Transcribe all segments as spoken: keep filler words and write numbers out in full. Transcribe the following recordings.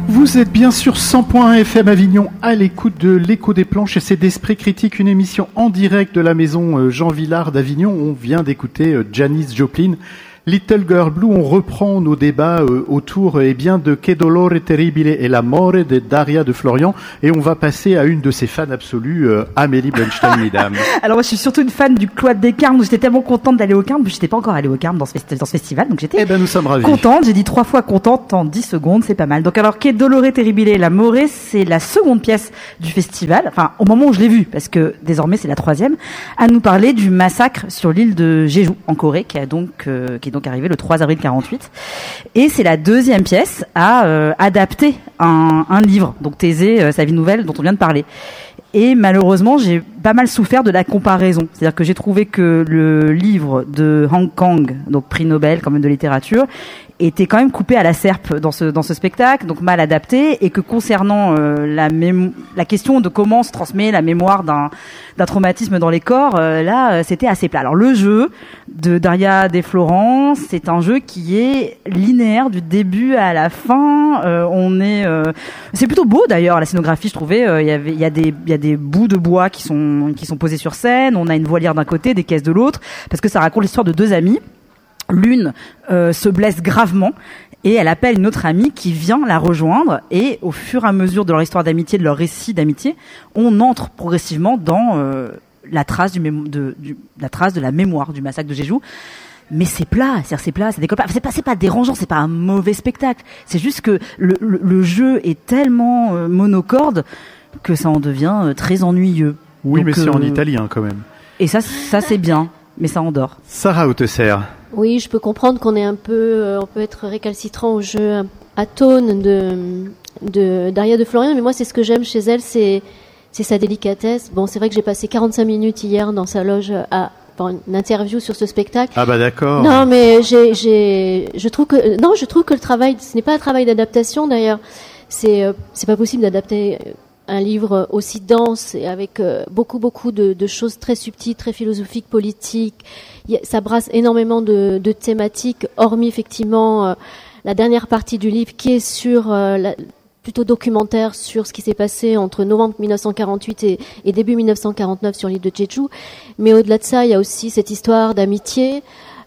Vous êtes bien sûr cent point un F M Avignon à l'écoute de l'Écho des Planches et c'est d'Esprit Critique, une émission en direct de la maison Jean Villard d'Avignon. On vient d'écouter Janis Joplin, Little Girl Blue. On reprend nos débats euh, autour eh bien, de Que dolore terribile et l'amore de Daria de Florian et on va passer à une de ses fans absolues, euh, Amélie Blunstein, mesdames. Alors moi je suis surtout une fan du Cloître des Carmes, j'étais tellement contente d'aller au Carmes, je n'étais pas encore allée au Carmes dans ce, festi- dans ce festival, donc j'étais eh ben, nous sommes ravis. contente, j'ai dit trois fois contente en dix secondes, c'est pas mal. Donc alors Que dolore terribile et l'amore, c'est la seconde pièce du festival, enfin au moment où je l'ai vue, parce que désormais c'est la troisième, à nous parler du massacre sur l'île de Jeju en Corée, qui a donc euh, qui est donc arrivé le trois avril quarante-huit, et c'est la deuxième pièce à euh, adapter un, un livre, donc Thésée, euh, sa vie nouvelle dont on vient de parler. Et malheureusement, j'ai pas mal souffert de la comparaison. C'est-à-dire que j'ai trouvé que le livre de Hong Kong, donc prix Nobel quand même de littérature, était quand même coupé à la serpe dans ce dans ce spectacle, donc mal adapté, et que concernant euh, la mémo- la question de comment se transmet la mémoire d'un d'un traumatisme dans les corps, euh, là euh, c'était assez plat. Alors le jeu de Daria de Florian, c'est un jeu qui est linéaire du début à la fin. Euh, on est euh, c'est plutôt beau d'ailleurs la scénographie, je trouvais. Il euh, y avait il y a des il y a des bouts de bois qui sont qui sont posés sur scène. On a une voilière d'un côté, des caisses de l'autre, parce que ça raconte l'histoire de deux amies. L'une euh, se blesse gravement et elle appelle une autre amie qui vient la rejoindre, et au fur et à mesure de leur histoire d'amitié, de leur récit d'amitié, on entre progressivement dans euh, la trace du, mémo- de, du la trace de la mémoire du massacre de Jeju. Mais c'est plat, c'est-à-dire c'est plat, c'est décolle pas. C'est pas, c'est pas dérangeant, c'est pas un mauvais spectacle. C'est juste que le, le, le jeu est tellement euh, monocorde que ça en devient euh, très ennuyeux. Oui, Donc, mais c'est euh, en italien quand même. Et ça, ça c'est bien, mais ça endort. Sarah Hautesser. Oui, je peux comprendre qu'on est un peu, euh, on peut être récalcitrant au jeu atone de de Daria de Florian, mais moi c'est ce que j'aime chez elle, c'est c'est sa délicatesse. Bon, c'est vrai que j'ai passé quarante-cinq minutes hier dans sa loge à pour une interview sur ce spectacle. Ah bah d'accord. Non, mais j'ai j'ai je trouve que non, je trouve que le travail, ce n'est pas un travail d'adaptation d'ailleurs. C'est euh, c'est pas possible d'adapter un livre aussi dense et avec euh, beaucoup beaucoup de, de choses très subtiles, très philosophiques, politiques. Il y a, ça brasse énormément de, de thématiques, hormis effectivement euh, la dernière partie du livre qui est sur euh, la, plutôt documentaire sur ce qui s'est passé entre novembre dix-neuf cent quarante-huit et, et début dix-neuf cent quarante-neuf sur l'île de Jeju. Mais au-delà de ça, il y a aussi cette histoire d'amitié,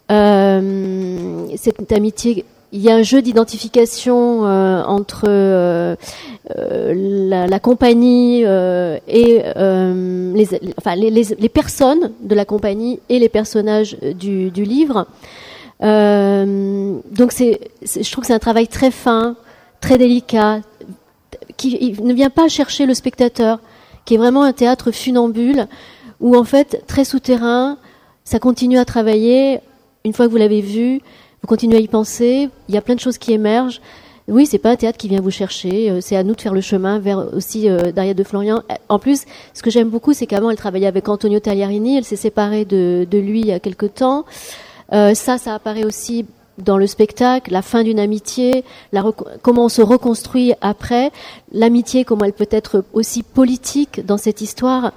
euh, cette amitié. Il y a un jeu d'identification euh, entre euh, euh, la, la compagnie euh, et euh, les, enfin les, les, les personnes de la compagnie et les personnages du, du livre. Euh, donc c'est, c'est, je trouve que c'est un travail très fin, très délicat, qui il ne vient pas chercher le spectateur, qui est vraiment un théâtre funambule où en fait très souterrain, ça continue à travailler. Une fois que vous l'avez vu, vous continuez à y penser, il y a plein de choses qui émergent. Oui, c'est pas un théâtre qui vient vous chercher, c'est à nous de faire le chemin vers aussi euh, Daria de Florian. En plus, ce que j'aime beaucoup, c'est qu'avant elle travaillait avec Antonio Tagliarini, elle s'est séparée de, de lui il y a quelque temps. Euh, ça, ça apparaît aussi dans le spectacle, la fin d'une amitié, la rec- comment on se reconstruit après, l'amitié, comment elle peut être aussi politique dans cette histoire.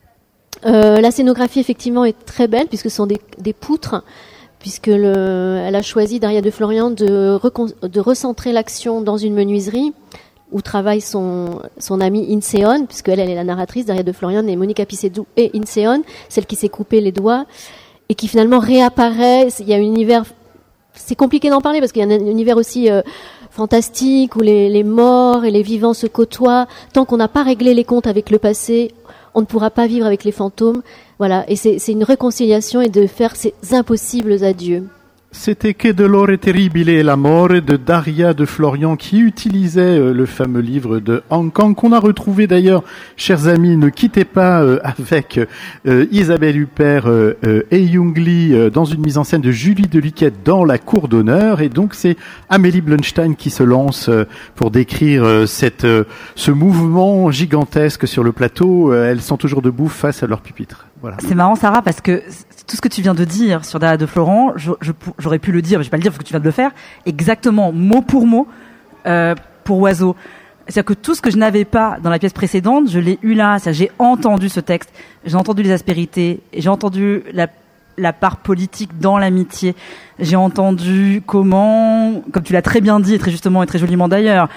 Euh, la scénographie, effectivement, est très belle, puisque ce sont des, des poutres, puisque le, elle a choisi, Daria de Florian, de, recon- de recentrer l'action dans une menuiserie où travaille son, son amie Inseon, puisque elle, elle est la narratrice, Daria de Florian, et Monica Pisedou et Inseon, celle qui s'est coupé les doigts, et qui finalement réapparaît. Il y a un univers, c'est compliqué d'en parler, parce qu'il y a un univers aussi euh, fantastique, où les, les morts et les vivants se côtoient. Tant qu'on n'a pas réglé les comptes avec le passé, on ne pourra pas vivre avec les fantômes. Voilà, et c'est, c'est une réconciliation et de faire ces impossibles adieux. C'était Que dolore terribile e l'amore de Daria de Florian qui utilisait euh, le fameux livre de Hong Kong qu'on a retrouvé d'ailleurs, chers amis, ne quittez pas euh, avec euh, Isabelle Huppert euh, euh, et Young Lee euh, dans une mise en scène de Julie Deluquette dans la cour d'honneur, et donc c'est Amélie Blunstein qui se lance euh, pour décrire euh, cette, euh, ce mouvement gigantesque sur le plateau. Euh, elles sont toujours debout face à leur pupitre. Voilà. C'est marrant, Sarah, parce que tout ce que tu viens de dire sur Daria de Florian, je, je, j'aurais pu le dire, mais je vais pas le dire parce que tu viens de le faire, exactement, mot pour mot, euh, pour Oiseau. C'est-à-dire que tout ce que je n'avais pas dans la pièce précédente, je l'ai eu là. C'est-à-dire j'ai entendu ce texte, j'ai entendu les aspérités, j'ai entendu la, la part politique dans l'amitié, j'ai entendu comment, comme tu l'as très bien dit, et très justement et très joliment d'ailleurs,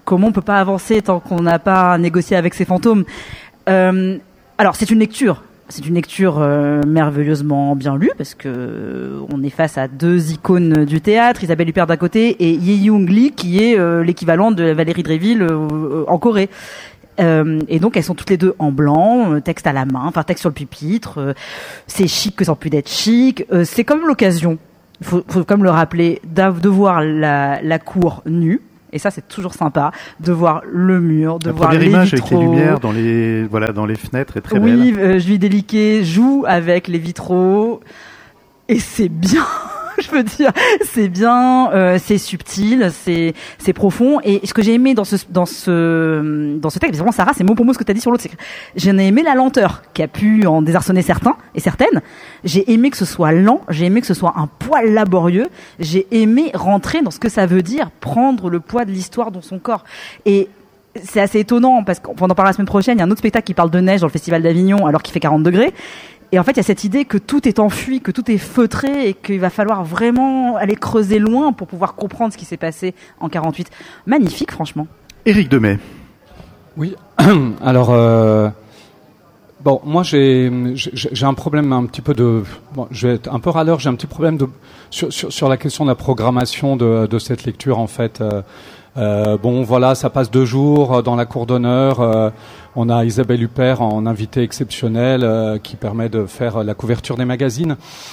comment on peut pas avancer tant qu'on n'a pas négocié avec ses fantômes. Euh, alors c'est une lecture. C'est une lecture euh, merveilleusement bien lue parce que euh, on est face à deux icônes du théâtre, Isabelle Huppert d'un côté et Ye Young Lee qui est euh, l'équivalent de Valérie Dréville euh, en Corée. Euh, et donc elles sont toutes les deux en blanc, euh, texte à la main, enfin texte sur le pupitre. Euh, c'est chic que sans plus d'être chic. Euh, c'est comme l'occasion, il faut, faut comme le rappeler, de voir la, la cour nue. Et ça, c'est toujours sympa de voir le mur, de la voir les première image vitraux. avec les lumières dans les, voilà, dans les fenêtres est très oui, belle. Oui, euh, Julie Déliquet joue avec les vitraux. Et c'est bien. Je veux dire, c'est bien, euh, c'est subtil, c'est c'est profond. Et ce que j'ai aimé dans ce dans ce dans ce texte, vraiment Sarah, c'est mot pour mot ce que tu as dit sur l'autre. C'est que j'en ai aimé la lenteur, qui a pu en désarçonner certains et certaines. J'ai aimé que ce soit lent, j'ai aimé que ce soit un poil laborieux. J'ai aimé rentrer dans ce que ça veut dire, prendre le poids de l'histoire dans son corps. Et c'est assez étonnant parce qu'on va en parler la semaine prochaine. Il y a un autre spectacle qui parle de neige dans le Festival d'Avignon alors qu'il fait quarante degrés. Et en fait, il y a cette idée que tout est enfui, que tout est feutré et qu'il va falloir vraiment aller creuser loin pour pouvoir comprendre ce qui s'est passé en quarante-huit. Magnifique, franchement. Éric Demey. Oui, alors, euh, bon, moi j'ai, j'ai, j'ai un problème un petit peu de... Bon, je vais être un peu râleur, j'ai un petit problème de, sur, sur, sur la question de la programmation de, de cette lecture, en fait. Euh, Euh, bon, voilà, ça passe deux jours dans la cour d'honneur. Euh, on a Isabelle Huppert en invité exceptionnel euh, qui permet de faire la couverture des magazines.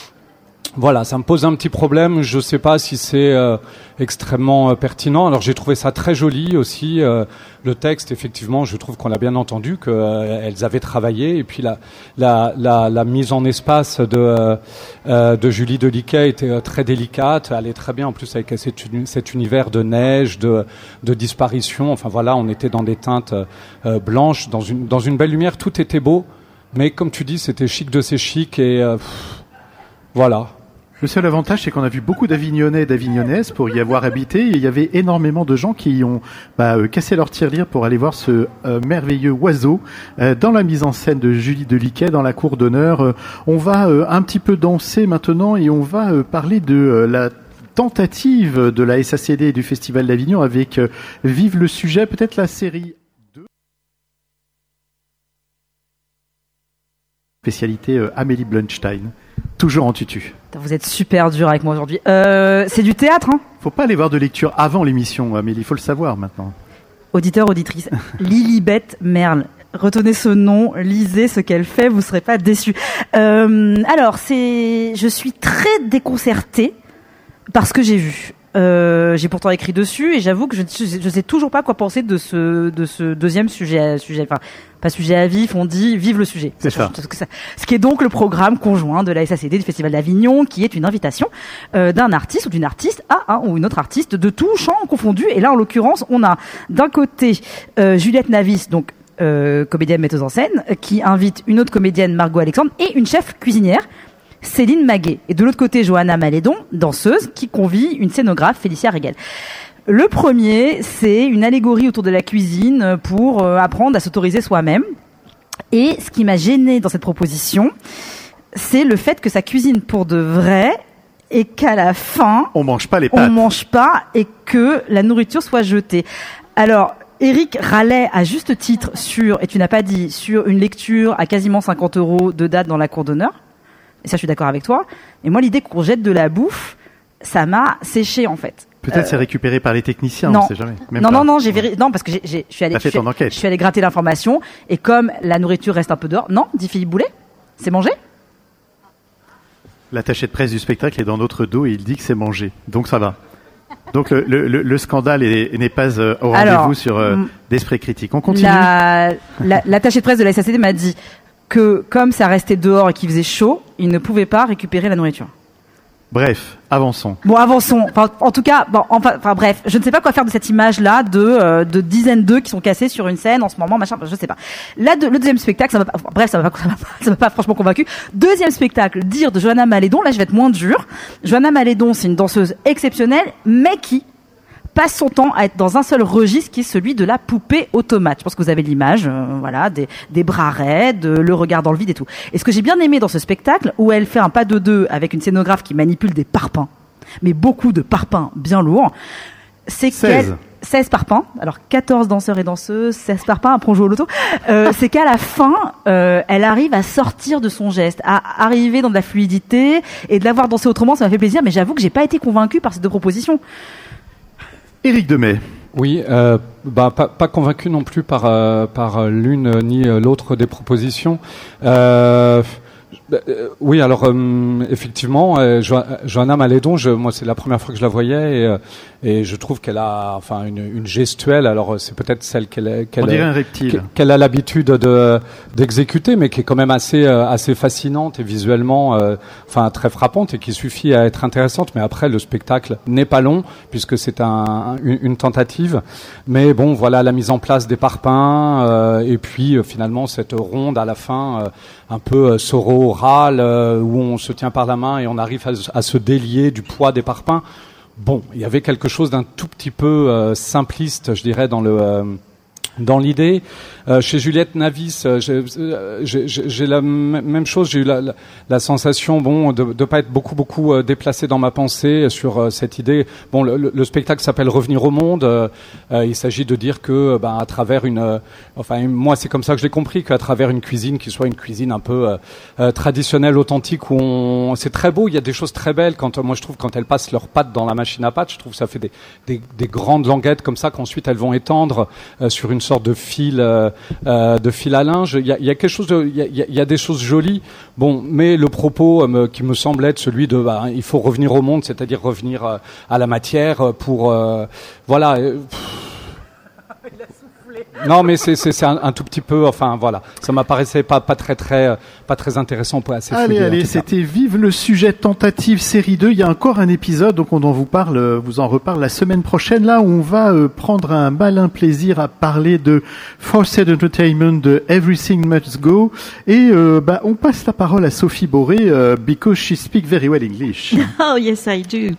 Voilà, ça me pose un petit problème. Je ne sais pas si c'est euh, extrêmement euh, pertinent. Alors j'ai trouvé ça très joli aussi. Euh, le texte, effectivement, je trouve qu'on l'a bien entendu, qu'elles euh, avaient travaillé. Et puis la, la, la, la mise en espace de, euh, de Julie Déliquet était euh, très délicate. Elle est très bien en plus avec cet, cet univers de neige, de, de disparition. Enfin voilà, on était dans des teintes euh, blanches, dans une, dans une belle lumière. Tout était beau. Mais comme tu dis, c'était chic de chez chic. Et euh, pff, voilà. Le seul avantage, c'est qu'on a vu beaucoup d'Avignonnais et d'Avignonnaises pour y avoir habité. Et il y avait énormément de gens qui ont bah, euh, cassé leur tirelire pour aller voir ce euh, merveilleux oiseau euh, dans la mise en scène de Julie Déliquet dans la cour d'honneur. Euh, on va euh, un petit peu danser maintenant et on va euh, parler de euh, la tentative de la S A C D et du Festival d'Avignon avec euh, Vive le sujet, peut-être la série deux. Spécialité euh, Amélie Blunstein. Toujours en tutu. Vous êtes super dur avec moi aujourd'hui. Euh, c'est du théâtre, hein ? Faut pas aller voir de lecture avant l'émission, Amélie. Faut le savoir maintenant. Auditeur, auditrice. Lilibet Merle. Retenez ce nom, lisez ce qu'elle fait, vous serez pas déçus. Euh, alors, c'est, je suis très déconcertée par ce que j'ai vu. Euh, j'ai pourtant écrit dessus et j'avoue que je ne sais toujours pas quoi penser de ce de ce deuxième sujet, sujet, enfin pas sujet à vif, on dit vive le sujet. C'est ça. ça. Ce qui est donc le programme conjoint de la S A C D du Festival d'Avignon, qui est une invitation euh, d'un artiste ou d'une artiste à un ou une autre artiste de tout champ confondu. Et là, en l'occurrence, on a d'un côté euh, Juliette Navis, donc euh, comédienne metteuse en scène, qui invite une autre comédienne, Margot Alexandre, et une chef cuisinière, Céline Maguet. Et de l'autre côté, Johanna Malédon, danseuse, qui convie une scénographe, Félicia Régel. Le premier, c'est une allégorie autour de la cuisine pour euh, apprendre à s'autoriser soi-même. Et ce qui m'a gênée dans cette proposition, c'est le fait que ça cuisine pour de vrai et qu'à la fin, on mange pas les pâtes. On mange pas et que la nourriture soit jetée. Alors, Eric râlait à juste titre sur, et tu n'as pas dit, sur une lecture à quasiment cinquante euros de date dans la cour d'honneur. Et ça, je suis d'accord avec toi. Et moi, l'idée qu'on jette de la bouffe, ça m'a séché, en fait. Peut-être euh... c'est récupéré par les techniciens, non. on ne sait jamais. Même non, pas. non, non, j'ai véri... non, parce que j'ai, j'ai, je suis allée, je suis, je suis allée gratter l'information. Et comme la nourriture reste un peu dehors, non, dit Philippe Boulet, c'est mangé. L'attaché de presse du spectacle est dans notre dos et il dit que c'est mangé. Donc ça va. Donc le, le, le scandale est, n'est pas euh, au rendez-vous Alors, sur euh, d'esprit critique. On continue. La, la, l'attaché de presse de la S A C D m'a dit que comme ça restait dehors et qu'il faisait chaud, il ne pouvait pas récupérer la nourriture. Bref, avançons. Bon, avançons. Enfin, en tout cas, bon, enfin, enfin, bref, je ne sais pas quoi faire de cette image-là de euh, de dizaines d'œufs qui sont cassés sur une scène en ce moment, machin. Je sais pas. Là, de, le deuxième spectacle, ça m'a pas. Enfin, bref, ça m'a pas, ça m'a pas, ça m'a pas franchement convaincu. Deuxième spectacle, dire de Johanna Malédon. Là, je vais être moins dur. Johanna Malédon, c'est une danseuse exceptionnelle, mais qui passe son temps à être dans un seul registre qui est celui de la poupée automate. Je pense que vous avez l'image, euh, voilà, des, des bras raides, le regard dans le vide et tout. Et ce que j'ai bien aimé dans ce spectacle, où elle fait un pas de deux avec une scénographe qui manipule des parpaings, mais beaucoup de parpaings bien lourds, c'est seize. qu'elle... seize parpaings. Alors quatorze danseurs et danseuses, seize parpaings, après on joue au loto. Euh, c'est qu'à la fin, euh, elle arrive à sortir de son geste, à arriver dans de la fluidité et de l'avoir dansé autrement, ça m'a fait plaisir, mais j'avoue que j'ai pas été convaincue par ces deux propositions. Éric Demey. Oui, euh, bah, pas, pas convaincu non plus par, euh, par l'une ni l'autre des propositions. Euh, Euh, oui, alors euh, effectivement, euh, jo- Johanna Malédon, je, moi c'est la première fois que je la voyais et, euh, et je trouve qu'elle a enfin une, une gestuelle. Alors c'est peut-être celle qu'elle, qu'elle, On dirait un reptile. qu'elle a l'habitude de d'exécuter, mais qui est quand même assez euh, assez fascinante et visuellement, euh, enfin très frappante et qui suffit à être intéressante. Mais après le spectacle n'est pas long puisque c'est un, une, une tentative. Mais bon, voilà la mise en place des parpaings euh, et puis euh, finalement cette ronde à la fin. Euh, un peu euh, sororale, euh, où on se tient par la main et on arrive à, à se délier du poids des parpaings. Bon, il y avait quelque chose d'un tout petit peu euh, simpliste, je dirais, dans le euh, dans l'idée. Euh, chez Juliette Navis, euh, j'ai, j'ai, j'ai la m- même chose. J'ai eu la, la, la sensation, bon, de ne pas être beaucoup beaucoup euh, déplacé dans ma pensée sur euh, cette idée. Bon, le, le, le spectacle s'appelle Revenir au monde. Euh, euh, il s'agit de dire que, ben, à travers une, euh, enfin, moi, c'est comme ça que je l'ai compris, qu'à travers une cuisine qui soit une cuisine un peu euh, euh, traditionnelle, authentique, où on, c'est très beau. Il y a des choses très belles. Quand moi, je trouve quand elles passent leurs pâtes dans la machine à pâtes, je trouve que ça fait des, des, des grandes languettes comme ça qu'ensuite elles vont étendre euh, sur une sorte de fil. Euh, Euh, de fil à linge. Il y a, il y a quelque chose de, il y a, il y a des choses jolies. Bon, mais le propos euh, me, qui me semble être celui de, bah, il faut revenir au monde, c'est-à-dire revenir euh, à la matière pour, euh, voilà. Euh, il a soufflé. Non, mais c'est, c'est, c'est un, un tout petit peu, enfin voilà, ça m'apparaissait pas, pas très très, pas très intéressant, pas assez Allez, fouillé, allez, c'était Vive le sujet tentative série deux. Il y a encore un épisode, donc on en vous parle, vous en reparle la semaine prochaine, là où on va euh, prendre un malin plaisir à parler de Forced Entertainment, de Everything Must Go, et euh, bah, on passe la parole à Sophie Boré, euh, because she speaks very well English. Oh yes, I do.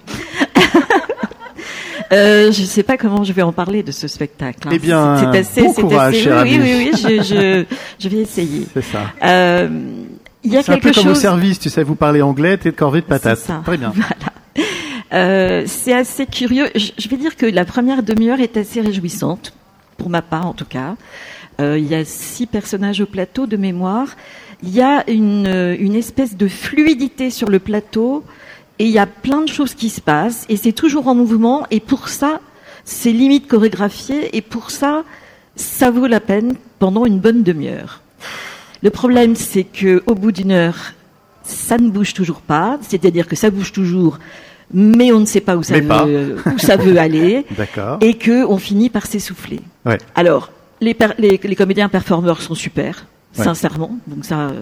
Euh, je ne sais pas comment je vais en parler de ce spectacle. Hein. Eh bien, c'est assez, bon c'est courage, assez, cher oui, ami. oui, oui, oui, je, je, je vais essayer. C'est ça. Euh, il y a C'est un quelque peu comme chose. au service, tu sais, vous parlez anglais, t'es de corvée de patates. C'est ça. Très bien. Voilà. Euh, c'est assez curieux. Je, je vais dire que la première demi-heure est assez réjouissante, pour ma part en tout cas. Euh, il y a six personnages au plateau de mémoire. Il y a une, une espèce de fluidité sur le plateau et il y a plein de choses qui se passent et c'est toujours en mouvement et pour ça, c'est limite chorégraphié et pour ça, ça vaut la peine pendant une bonne demi-heure. Le problème, c'est que au bout d'une heure, ça ne bouge toujours pas, c'est-à-dire que ça bouge toujours, mais on ne sait pas où ça, Mais veut, pas. où ça veut aller, D'accord. et que on finit par s'essouffler. Ouais. Alors, les, per- les, les comédiens performeurs sont super, Ouais. sincèrement. Donc ça, euh,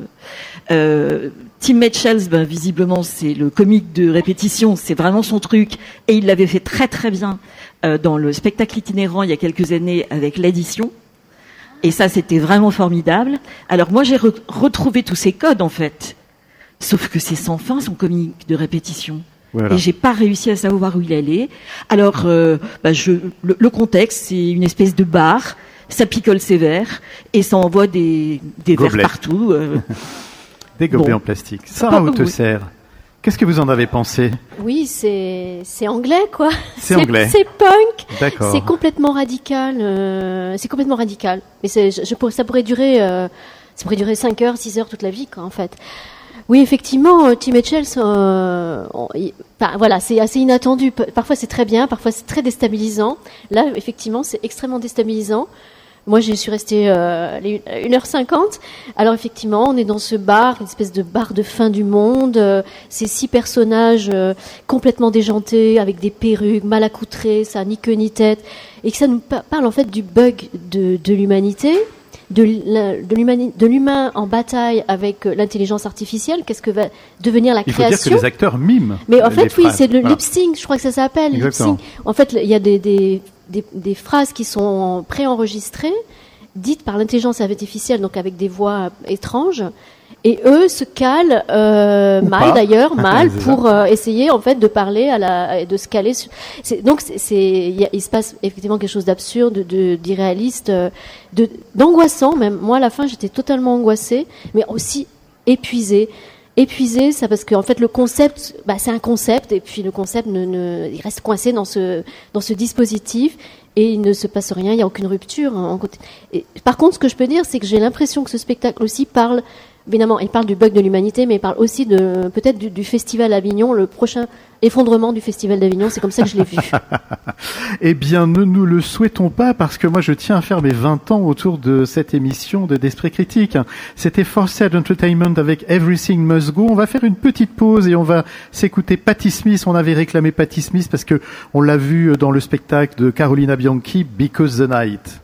euh, Tim Mitchell, ben, visiblement, c'est le comique de répétition, c'est vraiment son truc, et il l'avait fait très très bien euh, dans le spectacle itinérant il y a quelques années avec l'addition. Et ça, c'était vraiment formidable. Alors moi, j'ai re- retrouvé tous ces codes en fait, sauf que c'est sans fin son comique de répétition. Voilà. Et j'ai pas réussi à savoir où il allait. Alors, euh, bah, je, le, le contexte, c'est une espèce de bar. Ça picole sévère et ça envoie des, des verres Gobelets. partout. Euh. Des gobelets Bon. en plastique. Sarah Oh, Hautesserre, qu'est-ce que vous en avez pensé? Oui, c'est c'est anglais quoi. C'est anglais. C'est punk. D'accord. C'est complètement radical. euh, c'est complètement radical. Mais c'est, je, je pourrais- ça pourrait durer, euh, ça pourrait durer cinq heures, six heures toute la vie quoi en fait. Oui, effectivement, euh, Tim Mitchell, euh, on- il- enfin, voilà, c'est assez inattendu. P- Parfois c'est très bien, parfois c'est très déstabilisant. Là, effectivement, c'est extrêmement déstabilisant. Moi, je suis restée euh, les une heure cinquante. Alors, effectivement, on est dans ce bar, une espèce de bar de fin du monde. Euh, ces six personnages euh, complètement déjantés, avec des perruques, mal accoutrés, ça ni queue ni tête. Et que ça nous pa- parle en fait du bug de, de l'humanité, de l'in- de l'humani- de l'humain en bataille avec euh, l'intelligence artificielle. Qu'est-ce que va devenir la Il faut dire que création? les acteurs miment. Mais en les fait, oui, phrases. c'est le Voilà. lip sync, je crois que ça s'appelle. lip Exactement. sync. En fait, il y a des, des, des, des phrases qui sont préenregistrées, dites par l'intelligence artificielle, donc avec des voix étranges. Et eux se calent euh, Ou mal pas. d'ailleurs, mal C'est ça. pour euh, essayer en fait de parler à la, de se caler. Sur, c'est, donc c'est, c'est, il, y a- il se passe effectivement quelque chose d'absurde, de, d'irréaliste, euh, de, d'angoissant même. Moi à la fin j'étais totalement angoissée, mais aussi épuisée. Épuisée, ça parce qu'en fait le concept, bah, c'est un concept et puis le concept ne, ne, il reste coincé dans ce dans ce dispositif. et il ne se passe rien, il n'y a aucune rupture. En côté. Et, par contre, ce que je peux dire, c'est que j'ai l'impression que ce spectacle aussi parle, évidemment, il parle du bug de l'humanité, mais il parle aussi de peut-être du, du Festival Avignon, le prochain effondrement du Festival d'Avignon, c'est comme ça que je l'ai vu. Eh bien, ne nous le souhaitons pas, parce que moi, je tiens à faire mes vingt ans autour de cette émission de d'Esprit Critique. C'était For Sad Entertainment avec Everything Must Go. On va faire une petite pause et on va s'écouter Patti Smith. On avait réclamé Patti Smith parce que on l'a vu dans le spectacle de Carolina Bianchi, Because the Night.